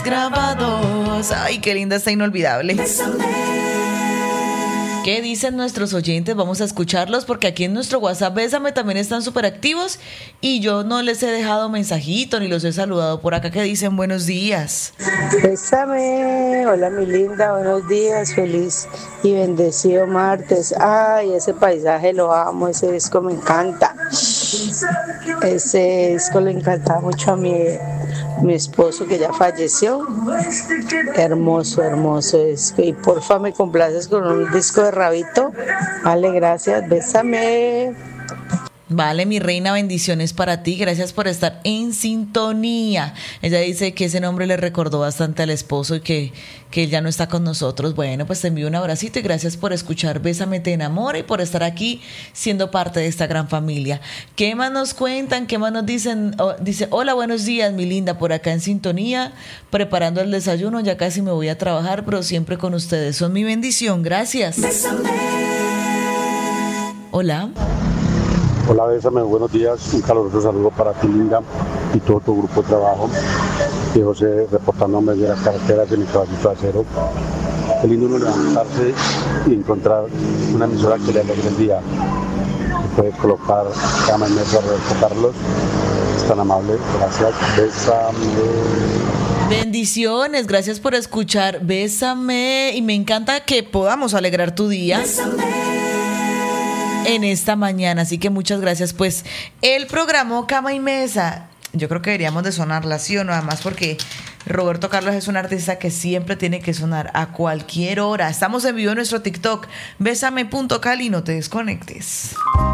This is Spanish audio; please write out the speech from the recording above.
Grabados. Ay, qué linda, está inolvidable. ¿Qué dicen nuestros oyentes? Vamos a escucharlos porque aquí en nuestro WhatsApp Bésame también están súper activos y yo no les he dejado mensajito ni los he saludado por acá. ¿Qué dicen? Buenos días. Bésame, hola mi linda, buenos días, feliz y bendecido martes. Ay, ese paisaje lo amo, ese disco me encanta. Ese disco le encantaba mucho a mi esposo que ya falleció. Hermoso, hermoso disco. Y porfa me complaces con un disco de Rabito. Vale, gracias, bésame. Vale, mi reina, bendiciones para ti. Gracias por estar en sintonía. Ella dice que ese nombre le recordó bastante al esposo y que él ya no está con nosotros. Bueno, pues te envío un abracito y gracias por escuchar Bésame te enamora y por estar aquí siendo parte de esta gran familia. ¿Qué más nos cuentan? ¿Qué más nos dicen? Dice, hola, buenos días, mi linda, por acá en sintonía, preparando el desayuno. Ya casi me voy a trabajar, pero siempre con ustedes. Son mi bendición. Gracias. Hola. Hola, Bésame, buenos días, un caluroso saludo para ti, linda, y todo tu grupo de trabajo. Y José, reportándome de las carreteras de mi caballito de acero. Qué lindo uno levantarse y encontrar una emisora que le alegre el día. Puede colocar Cama y Mesa, Roberto Carlos, es tan amable, gracias, Bésame. Bendiciones, gracias por escuchar Bésame y me encanta que podamos alegrar tu día. Bésame. En esta mañana, así que muchas gracias. Pues el programa Cama y Mesa, yo creo que deberíamos de sonarla, ¿sí o no? Además porque Roberto Carlos es un artista que siempre tiene que sonar a cualquier hora. Estamos en vivo en nuestro TikTok, bésame.cali, no te desconectes.